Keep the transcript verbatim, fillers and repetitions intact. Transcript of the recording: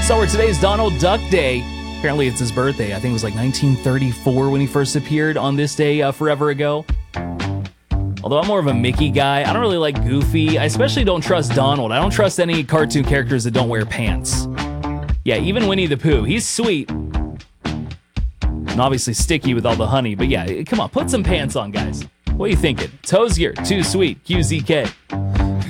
So we're today's Donald Duck Day. Apparently it's his birthday. I think it was like nineteen thirty-four when he first appeared on this day uh, forever ago. Although I'm more of a Mickey guy. I don't really like Goofy. I especially don't trust Donald. I don't trust any cartoon characters that don't wear pants. Yeah, even Winnie the Pooh. He's sweet. And obviously sticky with all the honey. But yeah, come on, put some pants on, guys. What are you thinking? Tozier, too sweet, Q Z K.